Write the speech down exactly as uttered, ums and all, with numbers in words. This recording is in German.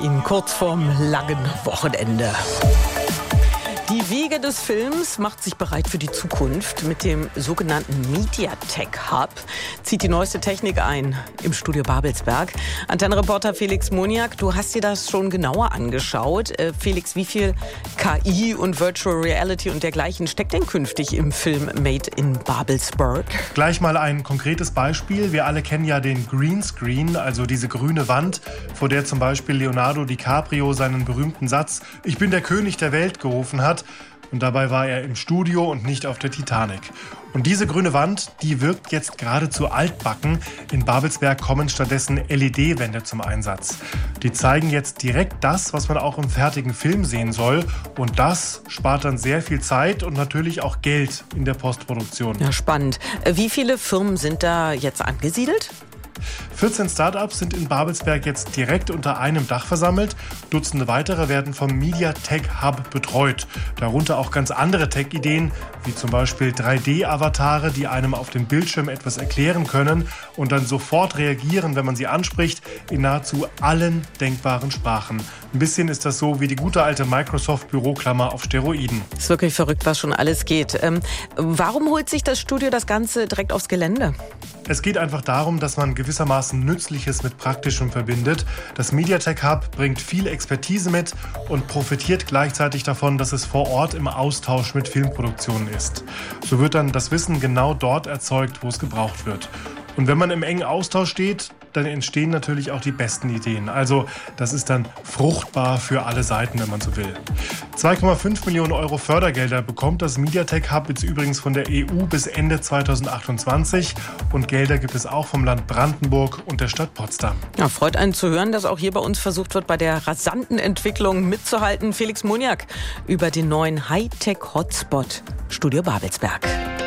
Ihnen kurz vorm langen Wochenende. Die Wiege des Films macht sich bereit für die Zukunft. Mit dem sogenannten Mediatek Hub zieht die neueste Technik ein im Studio Babelsberg. Antennenreporter Felix Moniak, du hast dir das schon genauer angeschaut. Äh, Felix, wie viel K I und Virtual Reality und dergleichen steckt denn künftig im Film Made in Babelsberg? Gleich mal ein konkretes Beispiel. Wir alle kennen ja den Greenscreen, also diese grüne Wand, vor der zum Beispiel Leonardo DiCaprio seinen berühmten Satz „Ich bin der König der Welt" gerufen hat. Und dabei war er im Studio und nicht auf der Titanic. Und diese grüne Wand, die wirkt jetzt geradezu altbacken. In Babelsberg kommen stattdessen L E D-Wände zum Einsatz. Die zeigen jetzt direkt das, was man auch im fertigen Film sehen soll. Und das spart dann sehr viel Zeit und natürlich auch Geld in der Postproduktion. Ja, spannend. Wie viele Firmen sind da jetzt angesiedelt? vierzehn Startups sind in Babelsberg jetzt direkt unter einem Dach versammelt. Dutzende weitere werden vom Mediatek Hub betreut. Darunter auch ganz andere Tech-Ideen, wie zum Beispiel drei D-Avatare, die einem auf dem Bildschirm etwas erklären können und dann sofort reagieren, wenn man sie anspricht, in nahezu allen denkbaren Sprachen. Ein bisschen ist das so wie die gute alte Microsoft-Büroklammer auf Steroiden. Ist wirklich verrückt, was schon alles geht. Ähm, warum holt sich das Studio das Ganze direkt aufs Gelände? Es geht einfach darum, dass man gewissermaßen Nützliches mit Praktischem verbindet. Das Mediatek Hub bringt viel Expertise mit und profitiert gleichzeitig davon, dass es vor Ort im Austausch mit Filmproduktionen ist. So wird dann das Wissen genau dort erzeugt, wo es gebraucht wird. Und wenn man im engen Austausch steht, dann entstehen natürlich auch die besten Ideen. Also das ist dann fruchtbar für alle Seiten, wenn man so will. zwei Komma fünf Millionen Euro Fördergelder bekommt das Mediatek Hub jetzt übrigens von der E U bis Ende zweitausendachtundzwanzig. Und Gelder gibt es auch vom Land Brandenburg und der Stadt Potsdam. Ja, freut einen zu hören, dass auch hier bei uns versucht wird, bei der rasanten Entwicklung mitzuhalten. Felix Moniak über den neuen Hightech-Hotspot Studio Babelsberg.